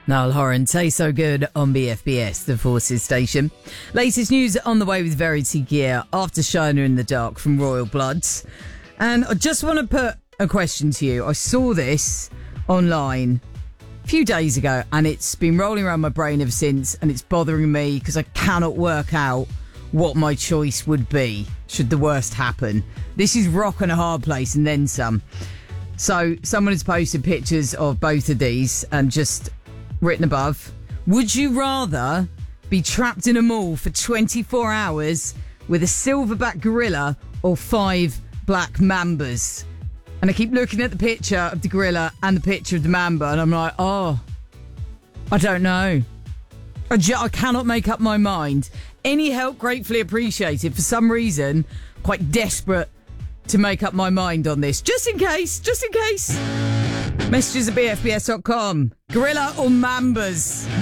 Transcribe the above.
Niall Horan, Taste So Good on BFBS, the Forces station. Latest news on the way with Verity Gear after Shiner in the Dark from Royal Bloods. And I just want to put a question to you. I saw this online a few days ago and it's been rolling around my brain ever since, and it's bothering me because I cannot work out what my choice would be should the worst happen. This is rock and a hard place and then some. So someone has posted pictures of both of these and just written above, would you rather be trapped in a mall for 24 hours with a silverback gorilla or 5 black mambas? And I keep looking at the picture of the gorilla and the picture of the mamba and I'm like, I don't know. I cannot make up my mind. Any help gratefully appreciated. For some reason, quite desperate to make up my mind on this. Just in case. Messages at bfbs.com. Gorilla or mambas?